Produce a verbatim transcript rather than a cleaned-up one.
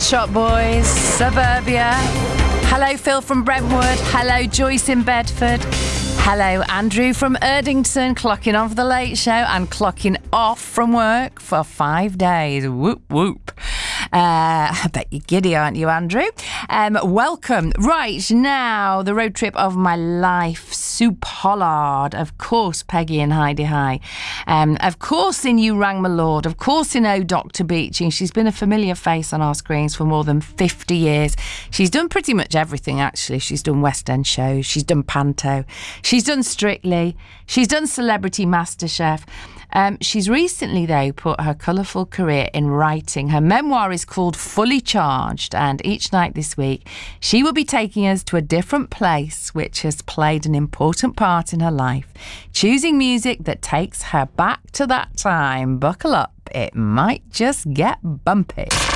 Shop Boys, Suburbia. Hello, Phil from Brentwood. Hello, Joyce in Bedford. Hello, Andrew from Erdington, clocking on for the Late Show and clocking off from work for five days. Whoop, whoop. Uh, I bet you're giddy, aren't you, Andrew? Um, welcome. Right, now, the road trip of my life. Sue Pollard. Of course, Peggy and Heidi High. Um, of course, in You Rang My Lord. Of course, in Oh, Doctor Beeching. She's been a familiar face on our screens for more than fifty years. She's done pretty much everything, actually. She's done West End shows. She's done Panto. She's done Strictly. She's done Celebrity MasterChef. Um, she's recently, though, put her colourful career in writing. Her memoir is called Fully Charged, and each night this week, she will be taking us to a different place which has played an important part in her life, choosing music that takes her back to that time. Buckle up, it might just get bumpy.